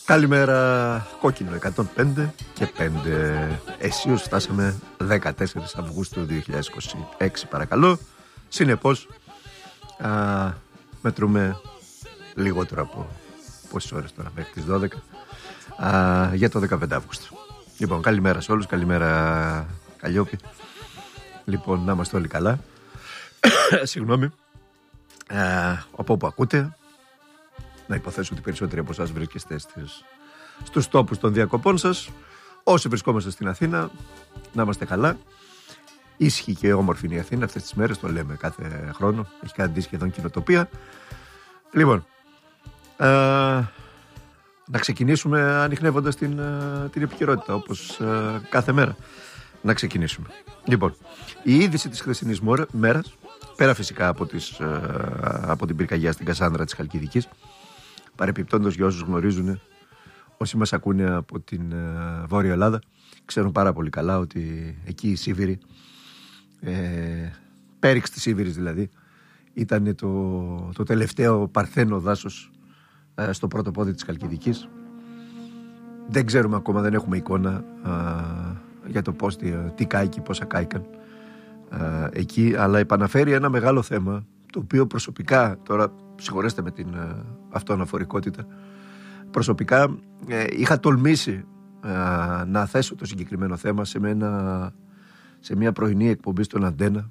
Καλημέρα, κόκκινο 105 και 5. Αισίως φτάσαμε 14 Αυγούστου 2026, παρακαλώ. Συνεπώς μετρούμε λιγότερο από πόσες ώρες τώρα, μέχρι τις 12 για το 15 Αυγούστου. Λοιπόν, καλημέρα σε όλους, καλημέρα Καλλιόπη. Λοιπόν, να είμαστε όλοι καλά. Συγγνώμη. Από όπου ακούτε, να υποθέσω ότι περισσότεροι από εσάς βρίσκεστε στους τόπους των διακοπών σας. Όσοι βρισκόμαστε στην Αθήνα, να είμαστε καλά. Ήσυχη και όμορφη είναι η Αθήνα αυτές τις μέρες, το λέμε κάθε χρόνο. Έχει κάνει σχεδόν κοινοτοπία. Λοιπόν, να ξεκινήσουμε ανιχνεύοντας την επικαιρότητα, όπως κάθε μέρα. Να ξεκινήσουμε. Λοιπόν, η είδηση της χθεσινής μέρας, πέρα φυσικά από την πυρκαγιά στην Κασάνδρα της Χαλκιδικής, παρεπιπτόντως για όσους γνωρίζουν, όσοι μας ακούνε από την Βόρεια Ελλάδα, ξέρουν πάρα πολύ καλά ότι εκεί η Σίβηρη, πέριξ της Σίβηρης δηλαδή, ήταν το τελευταίο παρθένο δάσος στο πρώτο πόδι της Χαλκιδικής. Δεν ξέρουμε ακόμα, δεν έχουμε εικόνα για το πώς, τι κάηκε, πόσα κάηκαν εκεί, αλλά επαναφέρει ένα μεγάλο θέμα, το οποίο προσωπικά, τώρα συγχωρέστε με την αυτοαναφορικότητα, προσωπικά είχα τολμήσει να θέσω το συγκεκριμένο θέμα σε μια πρωινή εκπομπή στον Αντένα,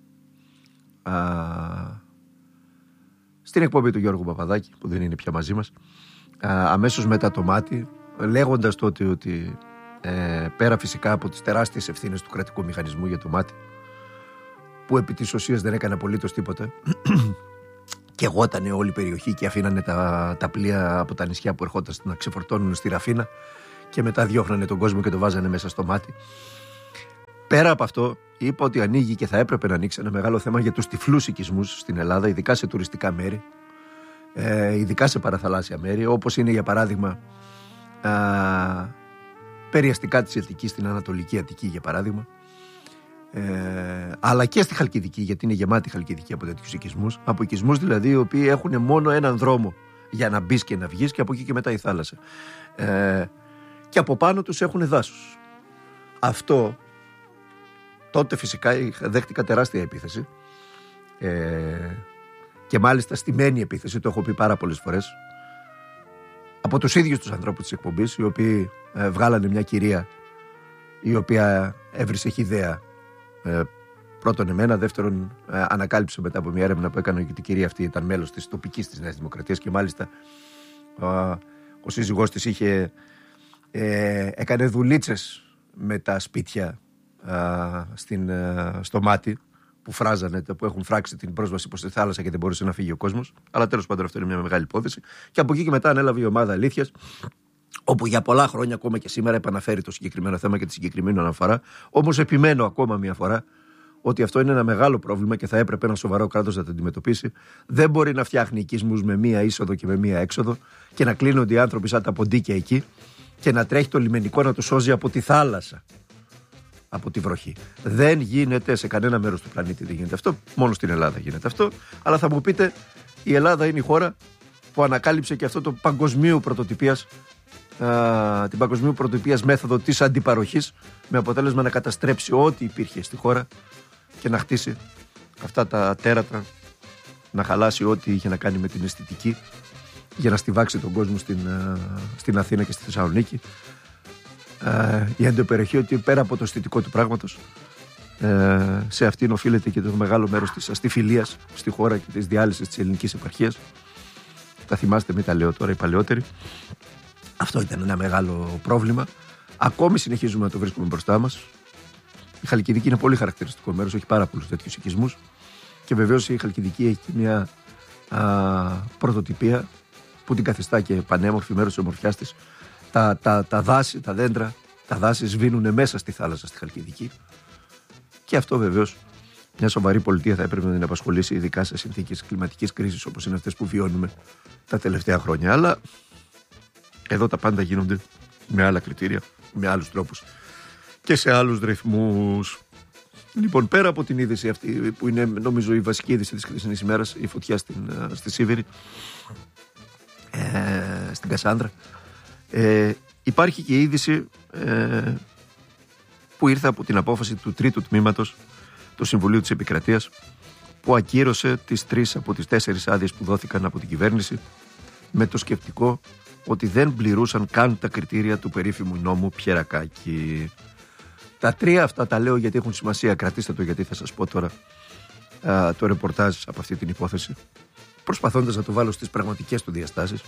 στην εκπομπή του Γιώργου Παπαδάκη, που δεν είναι πια μαζί μας, αμέσως μετά το μάτι, λέγοντας τότε ότι πέρα φυσικά από τις τεράστιες ευθύνες του κρατικού μηχανισμού για το μάτι, που επί της ουσίας δεν έκανε απολύτως τίποτα, και γότανε όλη η περιοχή και αφήνανε τα πλοία από τα νησιά που ερχόταν να ξεφορτώνουν στη Ραφίνα και μετά διώχνανε τον κόσμο και το βάζανε μέσα στο μάτι. Πέρα από αυτό, είπα ότι ανοίγει και θα έπρεπε να ανοίξει ένα μεγάλο θέμα για τους τυφλούς οικισμούς στην Ελλάδα, ειδικά σε τουριστικά μέρη, ειδικά σε παραθαλάσσια μέρη, όπως είναι για παράδειγμα περιαστικά της Αττικής, στην Ανατολική Αττική για παράδειγμα, αλλά και στη Χαλκιδική, γιατί είναι γεμάτη η Χαλκιδική από τέτοιους οικισμούς, από οικισμούς δηλαδή οι οποίοι έχουν μόνο έναν δρόμο για να μπεις και να βγεις, και από εκεί και μετά η θάλασσα, και από πάνω τους έχουν δάσος. Αυτό τότε φυσικά δέχτηκα τεράστια επίθεση, και μάλιστα στημένη επίθεση, το έχω πει πάρα πολλές φορές, από τους ίδιους τους ανθρώπους της εκπομπής, οι οποίοι βγάλανε μια κυρία η οποία έβρισε χυδαία, πρώτον εμένα, δεύτερον ανακάλυψε μετά από μια έρευνα που έκανα ότι η κυρία αυτή ήταν μέλος της τοπικής της Νέας Δημοκρατίας, και μάλιστα ο σύζυγός της έκανε δουλίτσες με τα σπίτια στο μάτι που φράζανε, που έχουν φράξει την πρόσβαση προς τη θάλασσα και δεν μπορούσε να φύγει ο κόσμος. Αλλά τέλος πάντων αυτό είναι μια μεγάλη υπόθεση. Και από εκεί και μετά ανέλαβε η ομάδα Αλήθειας, όπου για πολλά χρόνια, ακόμα και σήμερα, επαναφέρει το συγκεκριμένο θέμα και τη συγκεκριμένη αναφορά. Όμως επιμένω ακόμα μια φορά ότι αυτό είναι ένα μεγάλο πρόβλημα και θα έπρεπε ένα σοβαρό κράτος να το αντιμετωπίσει. Δεν μπορεί να φτιάχνει οικισμούς με μία είσοδο και με μία έξοδο και να κλείνονται οι άνθρωποι σαν τα ποντίκια εκεί και να τρέχει το λιμενικό να τους σώζει από τη θάλασσα, από τη βροχή. Δεν γίνεται σε κανένα μέρος του πλανήτη, δεν γίνεται αυτό. Μόνο στην Ελλάδα γίνεται αυτό. Αλλά θα μου πείτε, η Ελλάδα είναι η χώρα που ανακάλυψε και αυτό το παγκοσμίου πρωτοτυπίας, την παγκοσμίου πρωτοτυπίας μέθοδο της αντιπαροχής, με αποτέλεσμα να καταστρέψει ό,τι υπήρχε στη χώρα και να χτίσει αυτά τα τέρατα, να χαλάσει ό,τι είχε να κάνει με την αισθητική, για να στιβάξει τον κόσμο στην Αθήνα και στη Θεσσαλονίκη. Η εντοπερεχή ότι πέρα από το αισθητικό του πράγματος, σε αυτήν οφείλεται και το μεγάλο μέρος της αστιφιλίας στη χώρα και της διάλυσης της ελληνικής επαρχίας. Τα θυμάστε, μην τα λέω τώρα οι παλαιότεροι. Αυτό ήταν ένα μεγάλο πρόβλημα. Ακόμη συνεχίζουμε να το βρίσκουμε μπροστά μας. Η Χαλκιδική είναι πολύ χαρακτηριστικό μέρος, έχει πάρα πολλούς τέτοιους οικισμούς, και βεβαίως η Χαλκιδική έχει και μια πρωτοτυπία που την καθιστά και πανέμορφη, μέρος της ομορφιάς της. Τα δάση, τα δέντρα, τα δάση σβήνουν μέσα στη θάλασσα στη Χαλκιδική, και αυτό βεβαίως μια σοβαρή πολιτεία θα έπρεπε να την απασχολήσει, ειδικά σε συνθήκες κλιματικής κρίσης όπως είναι αυτές που βιώνουμε τα τελευταία χρόνια. Αλλά εδώ τα πάντα γίνονται με άλλα κριτήρια, με άλλους τρόπους και σε άλλους ρυθμούς. Λοιπόν, πέρα από την είδηση αυτή που είναι νομίζω η βασική είδηση της χθεσινής ημέρας, η φωτιά στη Σίβηρη, στην Κασάνδρα, Υπάρχει και η είδηση που ήρθε από την απόφαση του τρίτου τμήματος του Συμβουλίου της Επικρατείας, που ακύρωσε τις 3 από τις 4 άδειες που δόθηκαν από την κυβέρνηση, με το σκεπτικό ότι δεν πληρούσαν καν τα κριτήρια του περίφημου νόμου Πιερακάκη. Τα 3 αυτά τα λέω γιατί έχουν σημασία, κρατήστε το, γιατί θα σας πω τώρα το ρεπορτάζ από αυτή την υπόθεση, προσπαθώντας να το βάλω στις πραγματικές του διαστάσεις.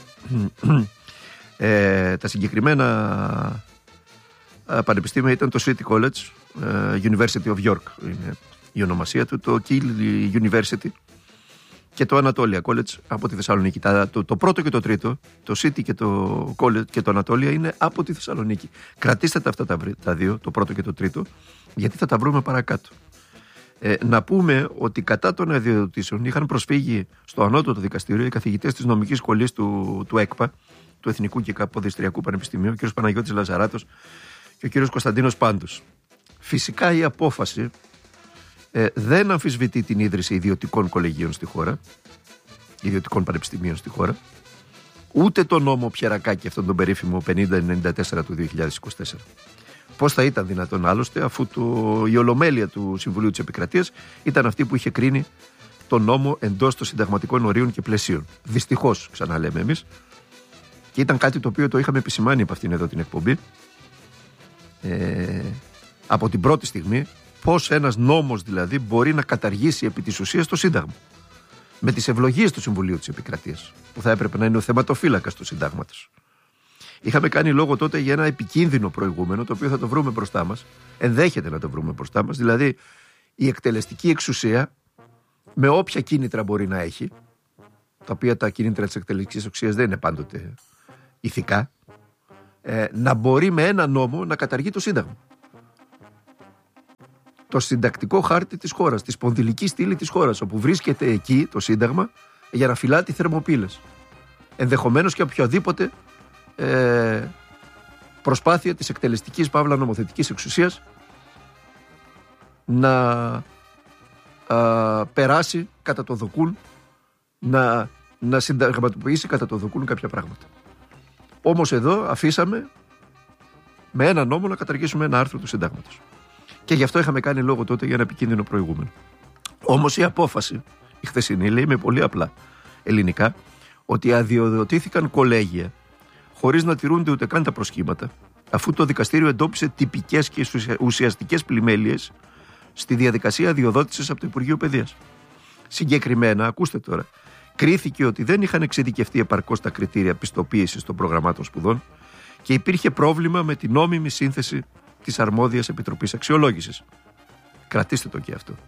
Τα συγκεκριμένα πανεπιστήμια ήταν το City College, University of York είναι η ονομασία του, το Kiel University και το Anatolia College από τη Θεσσαλονίκη. Το πρώτο και το τρίτο, το City και το College και το Anatolia, είναι από τη Θεσσαλονίκη. Κρατήστε τα αυτά τα δύο, το πρώτο και το τρίτο, γιατί θα τα βρούμε παρακάτω. Να πούμε ότι κατά των αδειοδοτήσεων είχαν προσφύγει στο ανώτατο δικαστήριο οι καθηγητές της νομικής σχολής του ΕΚΠΑ, του Εθνικού και Καποδιστριακού Πανεπιστημίου, ο κ. Παναγιώτης Λαζαράτος και ο κ. Κωνσταντίνος Πάντους. Φυσικά η απόφαση δεν αμφισβητεί την ίδρυση ιδιωτικών κολεγίων στη χώρα, ιδιωτικών πανεπιστημίων στη χώρα, ούτε τον νόμο Πιερακάκη, αυτόν τον περίφημο 5094 του 2024. Πώς θα ήταν δυνατόν άλλωστε, αφού η ολομέλεια του Συμβουλίου της Επικρατείας ήταν αυτή που είχε κρίνει τον νόμο εντός των συνταγματικών ορίων και πλαισίων. Δυστυχώς, ξαναλέμε εμείς, και ήταν κάτι το οποίο το είχαμε επισημάνει από αυτήν εδώ την εκπομπή, από την πρώτη στιγμή, πώς ένας νόμος δηλαδή μπορεί να καταργήσει επί της ουσίας το Σύνταγμα. Με τις ευλογίες του Συμβουλίου της Επικρατείας, που θα έπρεπε να είναι ο θεματοφύλακας του Συντάγματος. Είχαμε κάνει λόγο τότε για ένα επικίνδυνο προηγούμενο, το οποίο θα το βρούμε μπροστά μας, ενδέχεται να το βρούμε μπροστά μας, δηλαδή η εκτελεστική εξουσία, με όποια κίνητρα μπορεί να έχει, τα οποία τα κίνητρα της εκτελεστικής εξουσίας δεν είναι πάντοτε ηθικά, να μπορεί με ένα νόμο να καταργεί το Σύνταγμα. Το συντακτικό χάρτη της χώρας, τη σπονδυλική στήλη της χώρας, όπου βρίσκεται εκεί το Σύνταγμα για να φυλάτει θερμοπύλες. Ενδεχομένως και οποιαδήποτε προσπάθεια της εκτελεστικής παύλα νομοθετικής εξουσίας να περάσει κατά το δοκούν, να συνταγματοποιήσει κατά το δοκούν κάποια πράγματα. Όμως εδώ αφήσαμε με ένα νόμο να καταργήσουμε ένα άρθρο του Συντάγματος. Και γι' αυτό είχαμε κάνει λόγο τότε για ένα επικίνδυνο προηγούμενο. Όμως η απόφαση, η χθεσινή, λέει με πολύ απλά ελληνικά, ότι αδειοδοτήθηκαν κολέγια χωρίς να τηρούνται ούτε καν τα προσχήματα, αφού το δικαστήριο εντόπισε τυπικές και ουσιαστικές πλημέλειες στη διαδικασία αδειοδότησης από το Υπουργείο Παιδείας. Συγκεκριμένα, ακούστε τώρα, κρίθηκε ότι δεν είχαν εξειδικευτεί επαρκώς τα κριτήρια πιστοποίησης των προγραμμάτων σπουδών και υπήρχε πρόβλημα με την νόμιμη σύνθεση της αρμόδιας Επιτροπής Αξιολόγησης. Κρατήστε το και αυτό.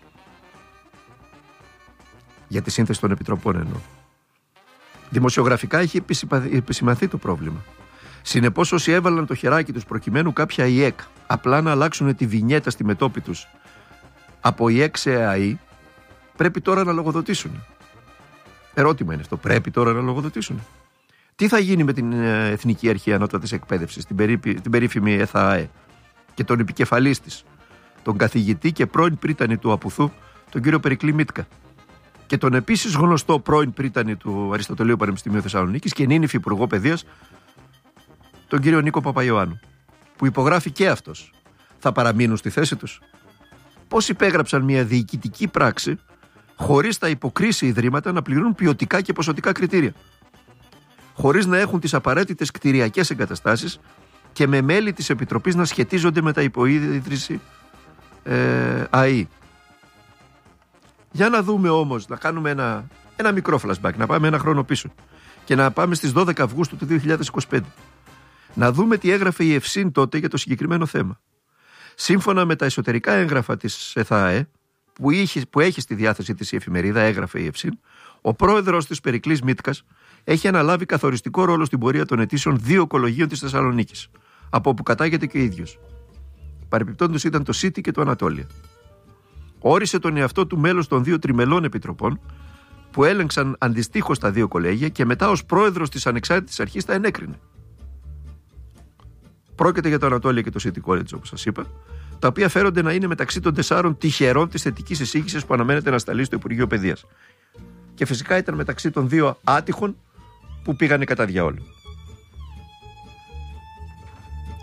Για τη σύνθεση των επιτροπών εννοώ. Δημοσιογραφικά έχει επισημανθεί το πρόβλημα. Συνεπώς, όσοι έβαλαν το χεράκι τους προκειμένου κάποια ΙΕΚ απλά να αλλάξουν τη βινιέτα στη μετώπη τους από ΙΕΚ σε ΑΗ, πρέπει τώρα να λογοδοτήσουν. Ερώτημα είναι αυτό. Πρέπει τώρα να λογοδοτήσουν. Τι θα γίνει με την Εθνική Αρχή Ανώτατης Εκπαίδευσης, την περίφημη ΕΘΑΑΕ, και τον επικεφαλής της, τον καθηγητή και πρώην πρίτανη του Απουθού, τον κύριο Περικλή Μίτκα, και τον επίσης γνωστό πρώην πρίτανη του Αριστοτελείου Πανεπιστημίου Θεσσαλονίκης και νυν υφυπουργό παιδείας, τον κύριο Νίκο Παπαϊωάννου, που υπογράφει και αυτός. Θα παραμείνουν στη θέση τους? Πώς υπέγραψαν μια διοικητική πράξη χωρίς τα υποκρίση ιδρύματα να πληρούν ποιοτικά και ποσοτικά κριτήρια, χωρίς να έχουν τις απαραίτητες κτηριακές εγκαταστάσεις και με μέλη της Επιτροπής να σχετίζονται με τα υποίδρυση ΑΗ. Για να δούμε όμως, να κάνουμε ένα μικρό flashback, να πάμε ένα χρόνο πίσω και να πάμε στις 12 Αυγούστου του 2025. Να δούμε τι έγραφε η ΕΦΣΥΝ τότε για το συγκεκριμένο θέμα. Σύμφωνα με τα εσωτερικά έγγραφα της ΕΘΑΕ, που έχει στη διάθεση της η εφημερίδα, έγραφε η ΕΦΣΥΝ, ο πρόεδρος της Περικλής Μίτκας έχει αναλάβει καθοριστικό ρόλο στην πορεία των αιτήσεων 2 κολεγίων της Θεσσαλονίκης, από όπου κατάγεται και ο ίδιος. Παρεπιπτόντως ήταν το City και το Ανατόλια. Όρισε τον εαυτό του μέλος των 2 τριμελών επιτροπών που έλεγξαν αντιστοίχως τα 2 κολέγια και μετά ως πρόεδρος της ανεξάρτητης αρχής τα ενέκρινε. Πρόκειται για το Ανατόλια και το City College, όπως σας είπα, τα οποία φέρονται να είναι μεταξύ των 4 τυχερών της θετικής εισήγησης που αναμένεται να σταλεί στο Υπουργείο Παιδείας. Και φυσικά ήταν μεταξύ των 2 άτυχων που πήγανε κατά διαόλου.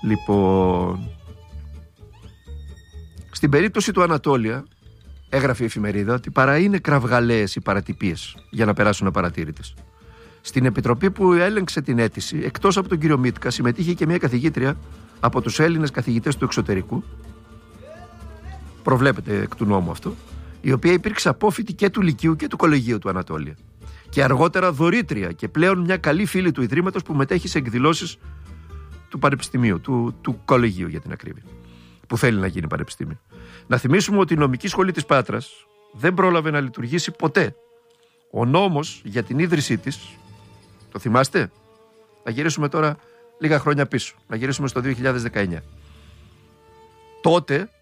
Λοιπόν, στην περίπτωση του Ανατόλια, έγραφε η εφημερίδα ότι παρά είναι κραυγαλαίες οι παρατυπίες για να περάσουν απαρατήρητες. Στην επιτροπή που έλεγξε την αίτηση, εκτός από τον κύριο Μίτκα, συμμετείχε και μια καθηγήτρια από τους Έλληνες καθηγητές του εξωτερικού. Προβλέπεται εκ του νόμου αυτό, η οποία υπήρξε απόφοιτη και του Λυκείου και του Κολεγίου του Ανατόλια. Και αργότερα δωρήτρια και πλέον μια καλή φίλη του Ιδρύματος που μετέχει σε εκδηλώσεις του Πανεπιστημίου, του Κολεγίου για την ακρίβεια, που θέλει να γίνει πανεπιστήμιο. Να θυμίσουμε ότι η νομική σχολή της Πάτρας δεν πρόλαβε να λειτουργήσει ποτέ. Ο νόμος για την ίδρυσή της, το θυμάστε? Να γυρίσουμε τώρα λίγα χρόνια πίσω, να γυρίσουμε στο 2019. Τότε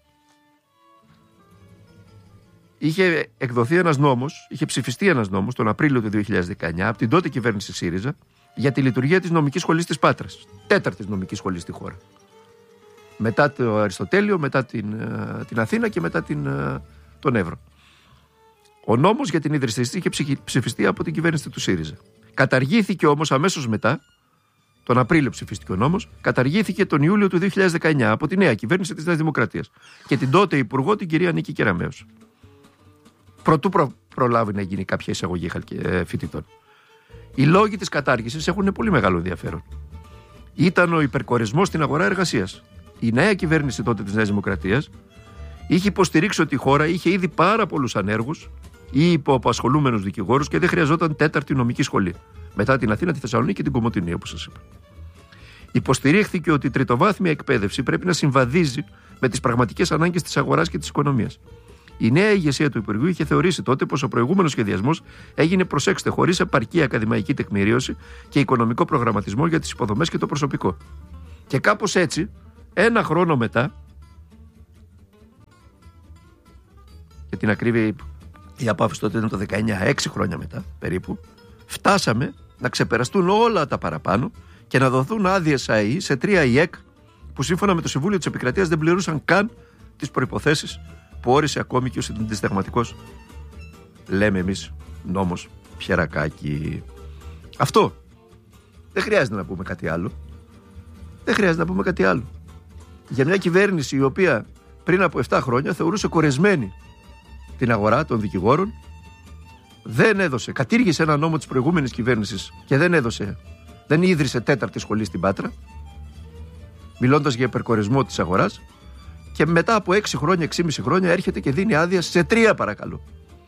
είχε εκδοθεί ένας νόμος, είχε ψηφιστεί ένας νόμος τον Απρίλιο του 2019 από την τότε κυβέρνηση ΣΥΡΙΖΑ για τη λειτουργία της νομικής σχολής της Πάτρας. 4η νομική σχολή στη χώρα. Μετά το Αριστοτέλειο, μετά την Αθήνα και μετά τον Εύρο. Ο νόμος για την ίδρυση της είχε ψηφιστεί από την κυβέρνηση του ΣΥΡΙΖΑ. Καταργήθηκε όμως αμέσως μετά, τον Απρίλιο ψηφίστηκε ο νόμος, καταργήθηκε τον Ιούλιο του 2019 από τη νέα κυβέρνηση της Νέας Δημοκρατίας και την τότε υπουργό την κυρία Νίκη Κεραμέως. Προτού προλάβει να γίνει κάποια εισαγωγή φοιτητών. Οι λόγοι της κατάργησης έχουν πολύ μεγάλο ενδιαφέρον. Ήταν ο υπερκορισμός στην αγορά εργασίας. Η νέα κυβέρνηση τότε της Νέας Δημοκρατίας είχε υποστηρίξει ότι η χώρα είχε ήδη πάρα πολλούς ανέργους ή υποαπασχολούμενους δικηγόρους και δεν χρειαζόταν 4η νομική σχολή. Μετά την Αθήνα, τη Θεσσαλονίκη και την Κομοτηνή, όπως σας είπα. Υποστηρίχθηκε ότι η τριτοβάθμια εκπαίδευση πρέπει να συμβαδίζει με τις πραγματικές ανάγκες της αγοράς και της οικονομίας. Η νέα ηγεσία του Υπουργείου είχε θεωρήσει τότε πως ο προηγούμενος σχεδιασμός έγινε, προσέξτε, χωρίς επαρκή ακαδημαϊκή τεκμηρίωση και οικονομικό προγραμματισμό για τις υποδομές και το προσωπικό. Και κάπως έτσι, ένα χρόνο μετά, για την ακρίβεια, η απόφαση τότε ήταν το 19, 6 χρόνια μετά περίπου, φτάσαμε να ξεπεραστούν όλα τα παραπάνω και να δοθούν άδειες ΑΕΗ σε 3 ΙΕΚ που σύμφωνα με το Συμβούλιο της Επικρατείας δεν πληρούσαν καν τις προϋποθέσεις που όρισε ακόμη και ο συνταγματικός, λέμε εμείς, νόμος Πιερακάκη. Αυτό. Δεν χρειάζεται να πούμε κάτι άλλο. Δεν χρειάζεται να πούμε κάτι άλλο. Για μια κυβέρνηση η οποία πριν από 7 χρόνια θεωρούσε κορεσμένη την αγορά των δικηγόρων, δεν έδωσε, κατήργησε ένα νόμο της προηγούμενης κυβέρνησης και δεν ίδρυσε 4η σχολή στην Πάτρα, μιλώντας για υπερκορεσμό της αγοράς, και μετά από 6 χρόνια, 6,5 χρόνια έρχεται και δίνει άδεια σε 3, παρακαλώ.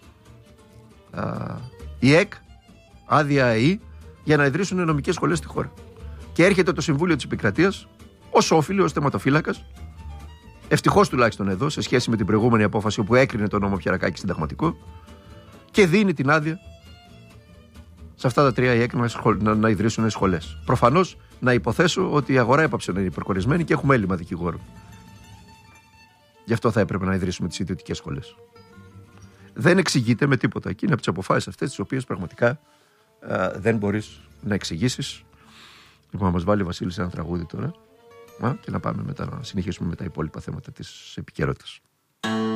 Η ΕΚ, άδεια ΑΕΗ, για να ιδρύσουν νομικές σχολές στη χώρα. Και έρχεται το Συμβούλιο της Επικρατείας ως όφιλη, ως θεματοφύλακας, ευτυχώς τουλάχιστον εδώ, σε σχέση με την προηγούμενη απόφαση όπου έκρινε το νόμο Πιερακάκη συνταγματικό, και δίνει την άδεια σε αυτά τα 3 ΙΕΚ να ιδρύσουν σχολές. Προφανώς να υποθέσω ότι η αγορά έπαψε να είναι υπερκορισμένη και έχουμε έλλειμμα δικηγόρων. Γι' αυτό θα έπρεπε να ιδρύσουμε τις ιδιωτικές σχολές. Δεν εξηγείται με τίποτα. Και είναι από τις αποφάσεις αυτές τις οποίες πραγματικά δεν μπορείς να εξηγήσεις. Λοιπόν, να μας βάλει ο Βασίλης ένα τραγούδι τώρα και να πάμε μετά να συνεχίσουμε με τα υπόλοιπα θέματα της επικαιρότητας.